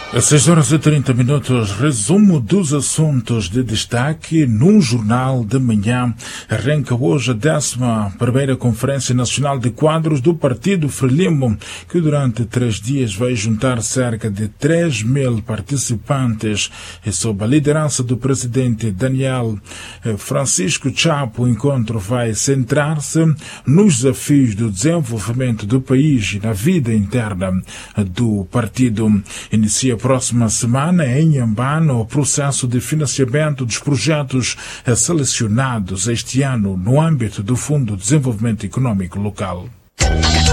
Às 6h30, resumo dos assuntos de destaque no Jornal de Manhã. Arranca hoje a 11ª Conferência Nacional de Quadros do Partido Frelimo, que durante 3 dias vai juntar cerca de 3.000 participantes. E sob a liderança do presidente Daniel Francisco Chapo, o encontro vai centrar-se nos desafios do desenvolvimento do país e na vida interna do partido. Inicia próxima semana em Inhambane o processo de financiamento dos projetos selecionados este ano no âmbito do Fundo de Desenvolvimento Econômico Local.